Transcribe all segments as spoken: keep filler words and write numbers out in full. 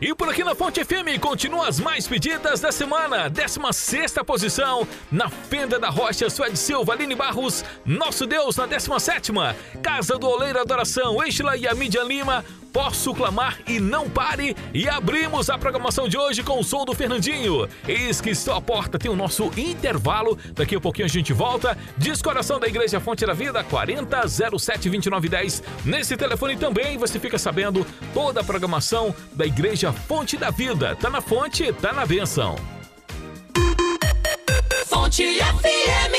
E por aqui na Fonte F M continuam as mais pedidas da semana. décima sexta posição, Na Fenda da Rocha, Suede Silva, Aline Barros, Nosso Deus na décima sétima. Casa do Oleiro Adoração, Eixla e Amídia Lima, Posso Clamar e Não Pare. E abrimos a programação de hoje com o som do Fernandinho. Eis que estou à porta, tem o nosso intervalo. Daqui a pouquinho a gente volta. Descoração da Igreja Fonte da Vida, quarenta, zero sete, vinte e nove dez. Nesse telefone também você fica sabendo toda a programação da Igreja Fonte da Vida. Tá na fonte, tá na bênção. Fonte F M.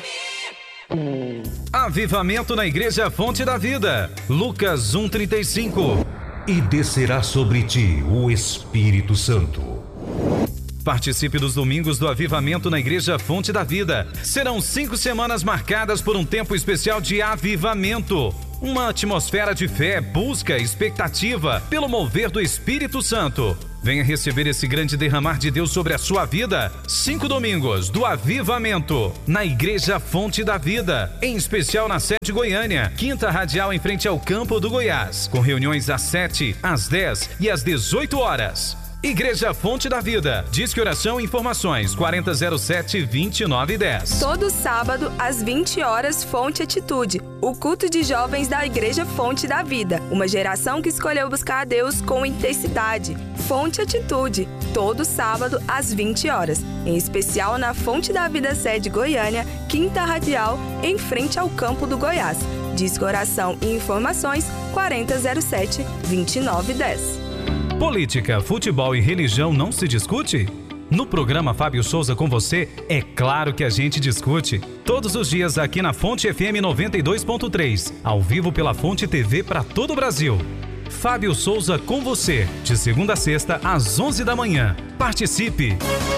Avivamento na Igreja Fonte da Vida. Lucas um, trinta e cinco. E descerá sobre ti o Espírito Santo. Participe dos domingos do Avivamento na Igreja Fonte da Vida. Serão cinco semanas marcadas por um tempo especial de avivamento. Uma atmosfera de fé, busca, expectativa pelo mover do Espírito Santo. Venha receber esse grande derramar de Deus sobre a sua vida. Cinco domingos do Avivamento na Igreja Fonte da Vida, em especial na sede Goiânia, Quinta Radial em frente ao Campo do Goiás, com reuniões às sete, às dez e às dezoito horas. Igreja Fonte da Vida. Disque Oração e Informações quarenta, zero sete, vinte e nove dez. Todo sábado às vinte horas, Fonte Atitude, o culto de jovens da Igreja Fonte da Vida, uma geração que escolheu buscar a Deus com intensidade. Fonte Atitude, todo sábado às vinte horas, em especial na Fonte da Vida sede Goiânia, Quinta Radial, em frente ao Campo do Goiás. Disque Oração e Informações quarenta, zero sete, vinte e nove dez. Política, futebol e religião não se discute? No programa Fábio Souza com você, é claro que a gente discute. Todos os dias aqui na Fonte F M noventa e dois ponto três, ao vivo pela Fonte T V para todo o Brasil. Fábio Souza com você, de segunda a sexta às onze da manhã. Participe!